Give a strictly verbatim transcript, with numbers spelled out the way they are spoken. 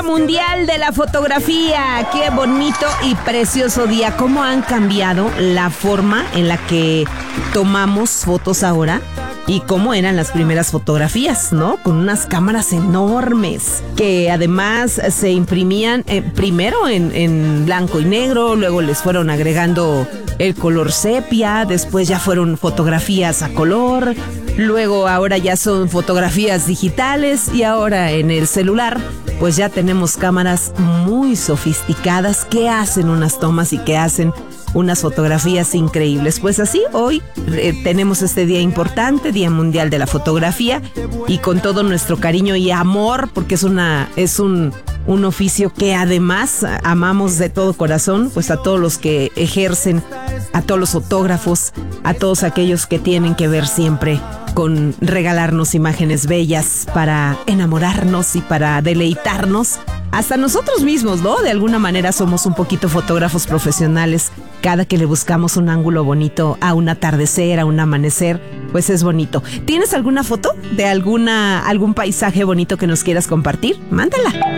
Mundial de la Fotografía. Qué bonito y precioso día. ¿Cómo han cambiado la forma en la que tomamos fotos ahora? Y cómo eran las primeras fotografías, ¿no? Con unas cámaras enormes que además se imprimían eh, primero en, en blanco y negro, luego les fueron agregando el color sepia, después ya fueron fotografías a color, luego ahora ya son fotografías digitales y ahora en el celular pues ya tenemos cámaras muy sofisticadas que hacen unas tomas y que hacen unas fotografías increíbles. Pues así, hoy eh, tenemos este día importante, Día Mundial de la Fotografía, y con todo nuestro cariño y amor, porque es una es un, un oficio que además amamos de todo corazón, pues a todos los que ejercen, a todos los fotógrafos, a todos aquellos que tienen que ver siempre con regalarnos imágenes bellas para enamorarnos y para deleitarnos. Hasta nosotros mismos, ¿no? De alguna manera somos un poquito fotógrafos profesionales. Cada que le buscamos un ángulo bonito a un atardecer, a un amanecer, pues es bonito. ¿Tienes alguna foto de alguna algún paisaje bonito que nos quieras compartir? Mándala.